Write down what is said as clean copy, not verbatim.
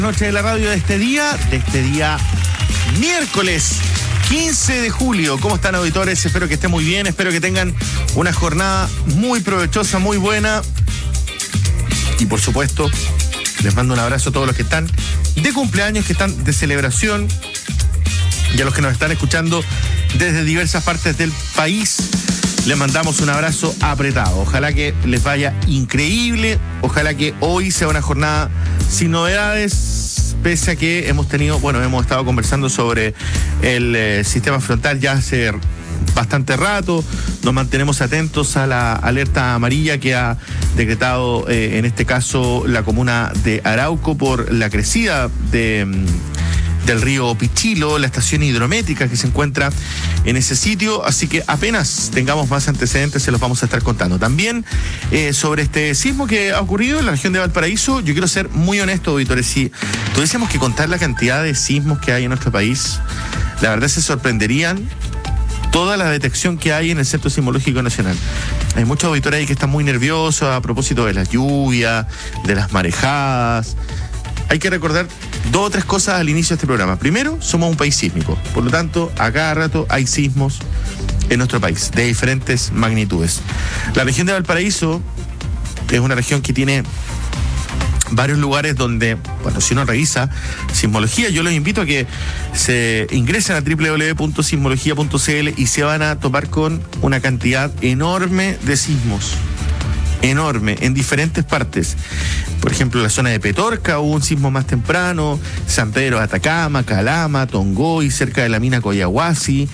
Noche de la radio de este día miércoles 15 de julio. ¿Cómo están, auditores? Espero que estén muy bien, espero que tengan una jornada muy provechosa, muy buena. Y por supuesto, les mando un abrazo a todos los que están de cumpleaños, que están de celebración, y a los que nos están escuchando desde diversas partes del país. Les mandamos un abrazo apretado. Ojalá que les vaya increíble. Ojalá que hoy sea una jornada sin novedades, pese a que hemos estado conversando sobre el sistema frontal ya hace bastante rato. Nos mantenemos atentos a la alerta amarilla que ha decretado en este caso la comuna de Arauco por la crecida del río Pichilo, la estación hidrométrica que se encuentra en ese sitio, así que apenas tengamos más antecedentes se los vamos a estar contando. También sobre este sismo que ha ocurrido en la región de Valparaíso, yo quiero ser muy honesto, auditores. Si tuviésemos que contar la cantidad de sismos que hay en nuestro país, la verdad se sorprenderían toda la detección que hay en el Centro Sismológico Nacional. Hay muchos auditores ahí que están muy nerviosos a propósito de las lluvias, de las marejadas. Hay que recordar 2 o 3 cosas al inicio de este programa. Primero, somos un país sísmico. Por lo tanto, a cada rato hay sismos en nuestro país, de diferentes magnitudes. La región de Valparaíso es una región que tiene varios lugares donde, si uno revisa sismología, yo los invito a que se ingresen a www.sismología.cl y se van a topar con una cantidad enorme de sismos. Enorme, en diferentes partes. Por ejemplo, en la zona de Petorca hubo un sismo más temprano, San Pedro de Atacama, Calama, Tongoy, cerca de la mina Coyahuasi,